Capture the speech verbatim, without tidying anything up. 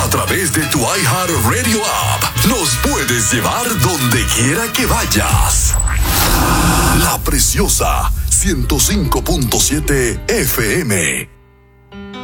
través de tu iHeartRadio app. Nos puedes llevar donde quiera que vayas. La Preciosa ciento cinco punto siete F M.